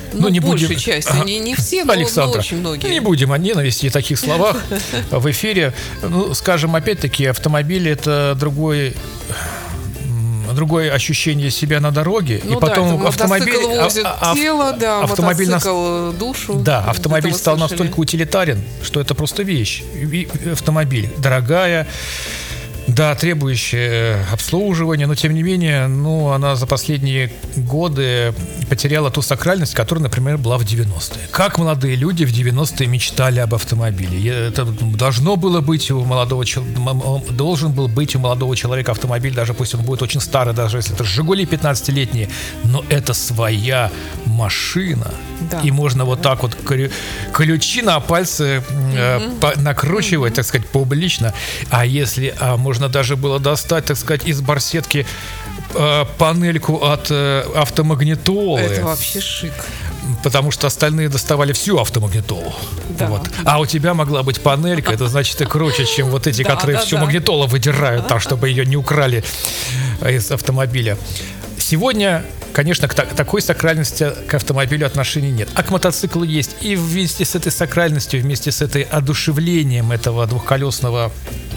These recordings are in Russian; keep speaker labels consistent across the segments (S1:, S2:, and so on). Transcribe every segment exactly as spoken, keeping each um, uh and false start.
S1: Ну, не
S2: большей
S1: будем...
S2: частью, не, не все, но,
S1: Александра,
S2: но очень многие.
S1: Не будем о ненависти и таких словах в эфире. Ну, скажем, опять-таки, автомобиль — это другой... другое ощущение себя на дороге,
S2: Ну
S1: и потом
S2: да,
S1: автомобиль,
S2: возит
S1: а,
S2: тело, да,
S1: автомобиль
S2: мотоцикл душу.
S1: Да, автомобиль стал
S2: слышали.
S1: настолько утилитарен, что это просто вещь. И автомобиль дорогая, да, требующая обслуживания, но тем не менее, ну, она за последние годы потеряла ту сакральность, которая, например, была в девяностые. Как молодые люди в девяностые мечтали об автомобиле. Это должно было быть у молодого человека, должен был быть у молодого человека автомобиль, даже пусть он будет очень старый, даже если это «Жигули» пятнадцатилетние, но это своя машина. Да. И можно вот так вот ключи на пальцы э, по- накручивать, mm-hmm. так сказать, публично. А если а можно даже было достать, так сказать, из барсетки э, панельку от э, автомагнитолы.
S2: Это вообще шик.
S1: Потому что остальные доставали всю автомагнитолу. Да. Вот. А у тебя могла быть панелька, это значит ты круче, чем вот эти, которые всю магнитолу выдирают, так, чтобы ее не украли из автомобиля. Сегодня, конечно, к такой сакральности к автомобилю отношений нет. А к мотоциклу есть. И вместе с этой сакральностью, вместе с этой одушевлением этого двухколесного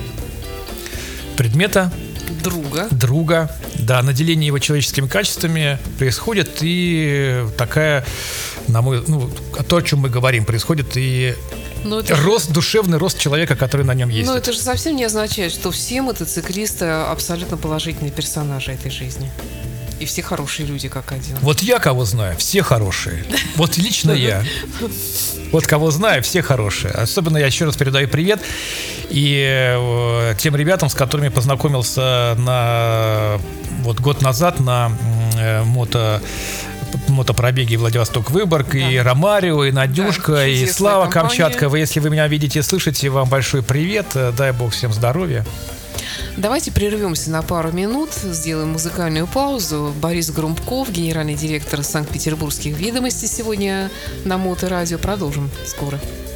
S1: предмета,
S2: друга,
S1: друга, да, наделение его человеческими качествами, происходит и такая, на мой, ну, то, о чем мы говорим, происходит и рост, же... душевный рост человека, который на нем ездит.
S2: Но это же совсем не означает, что все мотоциклисты абсолютно положительные персонажи этой жизни. И все хорошие люди, как один.
S1: Вот я кого знаю, все хорошие. Вот лично я. Вот кого знаю, все хорошие. Особенно я еще раз передаю привет и э, тем ребятам, с которыми познакомился на вот год назад на э, мото мотопробеге Владивосток-Выборг, да. И Ромарио, и Надюшка, да, и Слава компания. Камчатка. Вы, если вы меня видите и слышите, вам большой привет. Дай Бог всем здоровья.
S2: Давайте прервемся на пару минут, сделаем музыкальную паузу. Борис Грумков, генеральный директор Санкт-Петербургских ведомостей, сегодня на Моторадио. Продолжим скоро.